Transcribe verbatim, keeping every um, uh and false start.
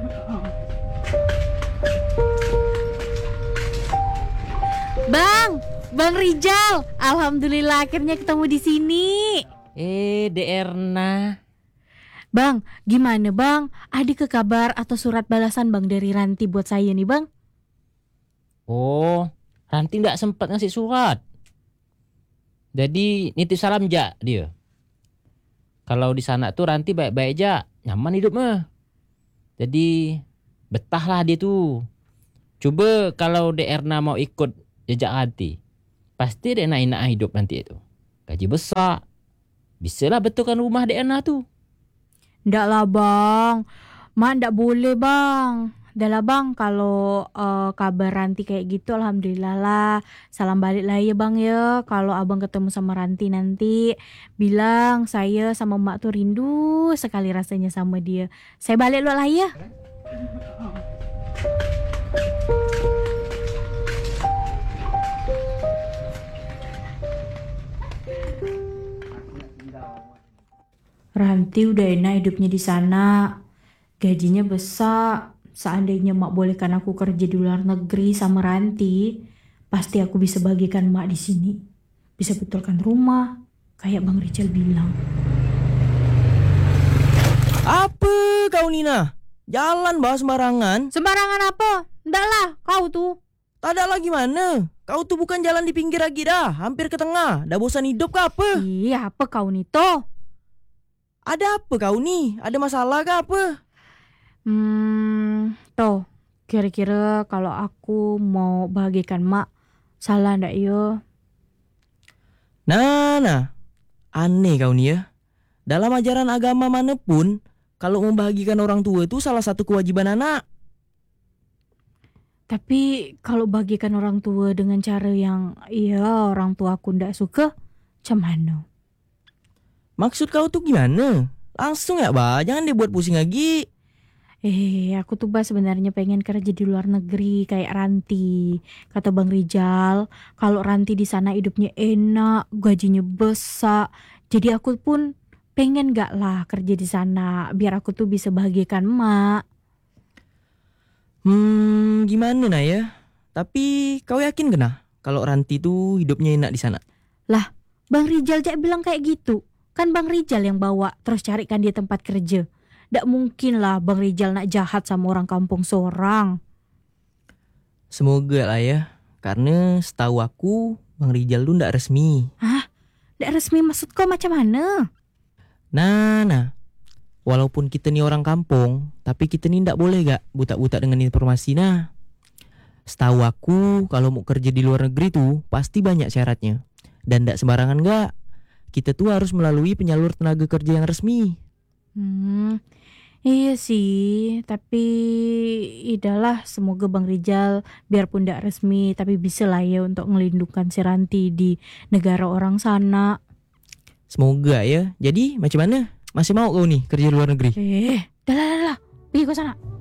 Bang, Bang Rijal, alhamdulillah akhirnya ketemu di sini. Eh, De Erna. Bang, gimana bang? Ada ke kabar atau surat balasan bang dari Ranti buat saya nih bang? Oh, Ranti nggak sempat ngasih surat. Jadi nitip salam ja dia. Kalau di sana tuh Ranti baik-baik aja, nyaman hidup mah. Jadi betahlah dia tuh. Coba kalau De Erna mau ikut jejak Ranti, pasti dia enak-enak hidup nanti itu. Gaji besar, bisalah betulkan rumah De Erna tuh. Ndak lah bang, mak ndak boleh bang. Dah lah bang, kalau uh, kabar Ranti kayak gitu alhamdulillah lah. Salam balik lah ya bang ya. Kalau abang ketemu sama Ranti nanti, bilang saya sama mak tuh rindu sekali rasanya sama dia. Saya balik dulu lah ya. Ranti udah enak hidupnya di sana, gajinya besar. Seandainya mak bolehkan aku kerja di luar negeri sama Ranti, pasti aku bisa bagikan mak di sini. Bisa betulkan rumah, kayak Bang Rijal bilang. Apa kau Nina? Jalan bah sembarangan. Sembarangan apa? Ndak lah, kau tuh. Tak ada lagi mana? Kau tuh bukan jalan di pinggir lagi dah, hampir ke tengah. Dah bosan hidup ke apa? Iya, apa kau nih toh? Ada apa kau nih? Ada masalah ke apa? Hmm, toh, kira-kira kalau aku mau bahagikan mak, salah ndak yo? Nah, nah. Aneh kau nih ya. Dalam ajaran agama manapun, kalau membahagikan orang tua itu salah satu kewajiban anak. Tapi kalau bagikan orang tua dengan cara yang iya orang tua aku ndak suka, macam mana? Maksud kau tuh gimana? Langsung ya bah, jangan dibuat pusing lagi. Eh, aku tuh bah sebenarnya pengen kerja di luar negeri kayak Ranti. Kata Bang Rijal, kalau Ranti di sana hidupnya enak, gajinya besar. Jadi aku pun pengen gak lah kerja di sana, biar aku tuh bisa bahagiakan emak. Hmm, gimana nah ya? Tapi kau yakin kena kalau Ranti tuh hidupnya enak di sana? Lah, Bang Rijal jak bilang kayak gitu. Kan Bang Rijal yang bawa, terus carikan dia tempat kerja. Ndak mungkin lah Bang Rijal nak jahat sama orang kampung seorang. Semoga lah ya. Karena setahu aku Bang Rijal tuh ndak resmi. Hah? Ndak resmi maksud kau macam mana? Nah, nah. Walaupun kita nih orang kampung, tapi kita nih ndak boleh gak buta-buta dengan informasi nah. Setahu aku kalau mau kerja di luar negeri tuh pasti banyak syaratnya. Dan ndak sembarangan gak. Kita tuh harus melalui penyalur tenaga kerja yang resmi. Hmm, iya sih, tapi idahlah semoga Bang Rijal biarpun tidak resmi tapi bisa lah ya untuk melindungi si Ranti di negara orang sana. Semoga ya. Jadi macam mana? Masih mau kau nih kerja di luar negeri? Eh, dah lah dah lah, pergi ke sana.